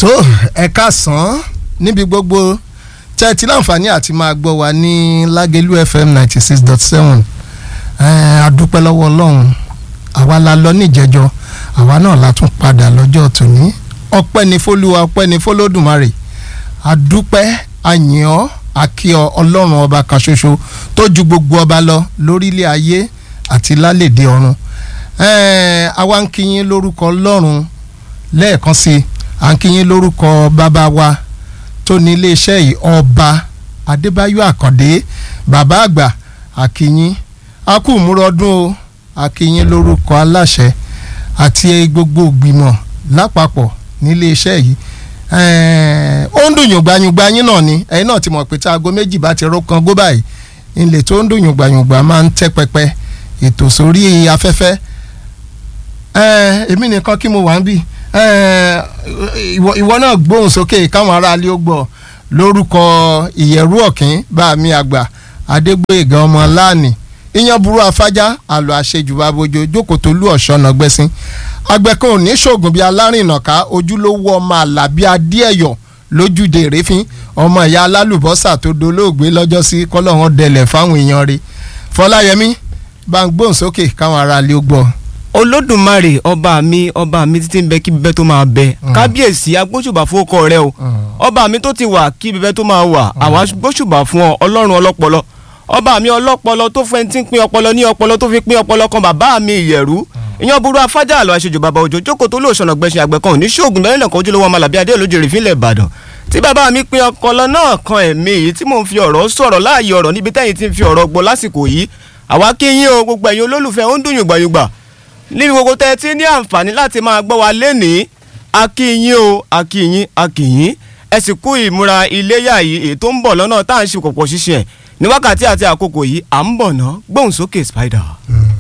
tó ẹ káàsán níbi gbogbo tẹ́ ẹ ti láǹfààní àti máa gbọ́ wa ní Lágẹ̀lú FM 96.7 adúpẹ́ lọ́wọ́ Ọlọ́run àwa la lọ níjẹjọ àwa náà la tún padà lọ́jọ́ tòní ọpẹ́ ní f'Olúwa ọpẹ́ ní f'Olódùmarè adúpẹ́ àyàn akíọ Ọlọ́run ọba kan ṣoṣo tó ju gbogbo ọba lọ lórílẹ̀ ayé àti lálẹ́dẹ̀ ọ̀run àwa ń kí yín lórúkọ Ọlọ́run lẹ́ẹ̀kan sí à ń kí yín lórúkọ bàbá wa tó ní iléeṣẹ́ yìí ọba Adébáyọ̀ Àkàndé bàbá àgbà àkíyín akúmúrọ̀dún o àkíyín lórúkọ aláṣẹ àti gbogbo ìgbìmọ̀ lápapọ̀ nílé iṣẹ́ yìí ó ń dùn yùngbàyùngbà yín náà ni ẹ̀yin náà ti mọ̀ pé tí aago méjì bá ti rókan gó báyìí ilé tó ń dùn yùngbàyùngbà máa ń tẹ́ pẹpẹ ètò sórí afẹ́fẹ́ èmi nìkan kí mo wà ń bì ìwọ náà gbóhùn sókè káwọn aráalé ó gbọ́ lórúkọ ìyẹ̀rú ọ̀kín bá mi àgbà Adégbóyèga ọmọ láàní ìyẹn burú afájá àlọ́ àṣejù babojo jókòó tó lú ọ̀ṣọ́nà gbẹ́sìn agbẹ́kan ò ní ṣoògùn bíi alárìnàká ojúlówó ọmọ àlàbí adéẹ̀yọ̀ lójúde rẹ́fín ọmọ ìyá alálùbọ́sà tó dolóògbé lọ́jọ́ sí kọ́lọ́hún dẹlẹ̀ fáwọn èèyàn rẹ̀ Fọláyẹmí bá ń gbóhùn sókè káwọn aráalé ó gbọ́. Olódùmarè ọba mi títí ń bẹ kí bíbẹ tó máa bẹ kábíyèsí agbóṣùbà fún ọkọ rẹ o ọba mi tó ti wà kí bíbẹ tó máa wà àwọn agbóṣùbà fún ọ Ọlọ́run ọlọ́pọlọ ọba mi ọlọ́pọlọ tó fẹ́ tí ń pín ọpọlọ ní ọpọlọ tó fi pín ọpọlọ kan bàbá mi ìyẹ̀rú ìyẹn burú afájà àlọ́ àṣejù bàbá òjò jókòó tó lóòṣọ̀nà gbẹ̀ṣẹ̀ àgbẹ̀kan òní ṣoògùn mẹ́rin lẹ́kọ̀ọ́ ojúlówó ọmọ làbí adé olójúrè fílẹ̀ Ìbàdàn tí bàbá mi pín ọpọlọ náà kan ẹ̀mí yìí tí mò ń fi ọ̀rọ̀ sọ̀rọ̀ láàyè ọ̀rọ̀ níbi tẹ́yìn tí ń fi ọ̀rọ̀ gbọ́ lásìkò yìí àwa kí yín o gbogbo ẹ̀yin olólùfẹ́ ó ń dùn yùgbàyùgbà níbi gbogbo tẹ́ ẹ ti ní àǹfààní láti máa gbọ́ wa lénìí akíyín o akíyín ẹ sì kú ìmúra iléyà yìí èyí tó ń bọ̀ lọ́nà tá à ń ṣe pọ̀pọ̀ ṣiṣẹ́ ní wákàtí àti àkókò yìí à ń bọ̀ ná gbóhùn sókè Spider.